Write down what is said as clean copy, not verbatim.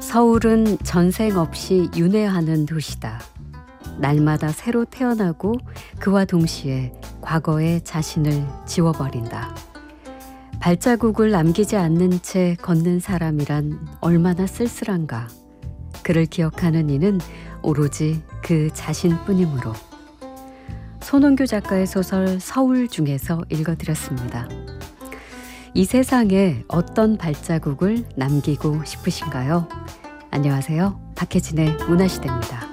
서울은 전생 없이 윤회하는 도시다. 날마다 새로 태어나고 그와 동시에 과거의 자신을 지워버린다. 발자국을 남기지 않는 채 걷는 사람이란 얼마나 쓸쓸한가. 그를 기억하는 이는 오로지 그 자신뿐이므로. 손원규 작가의 소설 서울 중에서 읽어드렸습니다. 이 세상에 어떤 발자국을 남기고 싶으신가요? 안녕하세요. 박혜진의 문화시대입니다.